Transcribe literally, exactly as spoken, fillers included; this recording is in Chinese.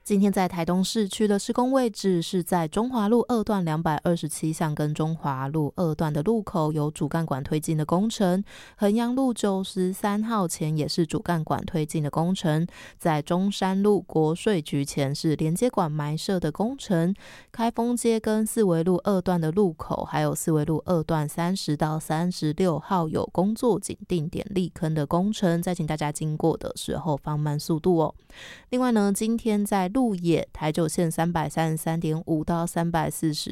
今天在台东市区的施工位置是在中华路二段两百二十七巷跟中华路二段的路口有主干管推进的工程，衡阳路九十三号前也是主干管推进的工程，在中山路国税局前是连接管埋设的工程，开封街跟四维路二段的路口还有四维路二段三十到三十六号有工作警定点立坑的工程，再请大家经过的时候放慢速度哦。另外呢，今天在鹿野台九线三百三十三点五到三百四十